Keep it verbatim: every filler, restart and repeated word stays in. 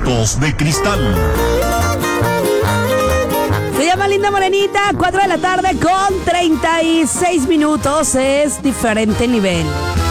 Ojos de Cristal. Se llama Linda Morenita, cuatro de la tarde con treinta y seis minutos. Es diferente nivel.